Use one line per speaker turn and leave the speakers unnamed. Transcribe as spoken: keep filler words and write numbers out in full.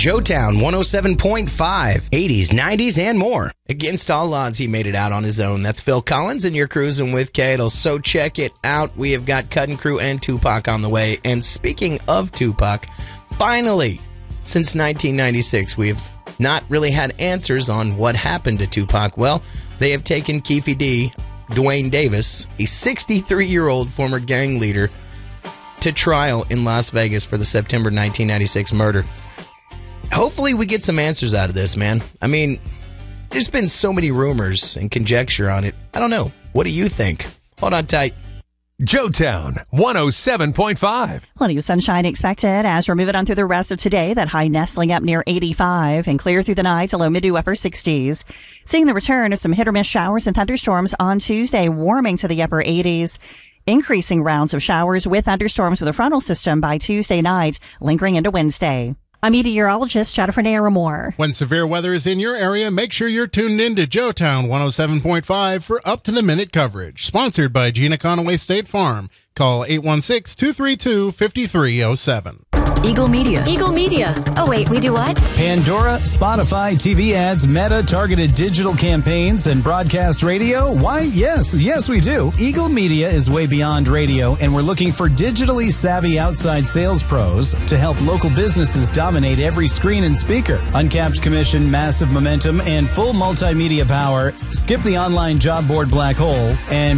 Joetown one oh seven point five, eighties, nineties, and more. Against all odds, he made it out on his own. That's Phil Collins, and you're cruising with Cadle. So check it out. We have got Cutting Crew and Tupac on the way. And speaking of Tupac, finally, since nineteen ninety-six, we've not really had answers on what happened to Tupac. Well, they have taken Keefe D, Dwayne Davis, a sixty-three-year-old former gang leader, to trial in Las Vegas for the September nineteen ninety-six murder. Hopefully we get some answers out of this, man. I mean, there's been so many rumors and conjecture on it. I don't know. What do you think? Hold on tight.
Joetown one oh seven point five.
Plenty of sunshine expected as we're moving on through the rest of today. That high nestling up near eighty-five and clear through the night to low mid to upper sixties. Seeing the return of some hit or miss showers and thunderstorms on Tuesday, warming to the upper eighties. Increasing rounds of showers with thunderstorms with a frontal system by Tuesday night, lingering into Wednesday. I'm meteorologist Jennifer Naramore.
When severe weather is in your area, make sure you're tuned in to Joetown one oh seven point five for up-to-the-minute coverage. Sponsored by Gina Conaway State Farm. Call eight one six, two three two, five three zero seven.
Eagle Media. Eagle Media. Oh, wait, we do what?
Pandora, Spotify, T V ads, Meta, targeted digital campaigns, and broadcast radio? Why, yes, yes, we do. Eagle Media is way beyond radio, and we're looking for digitally savvy outside sales pros to help local businesses dominate every screen and speaker. Uncapped commission, massive momentum, and full multimedia power. Skip the online job board black hole and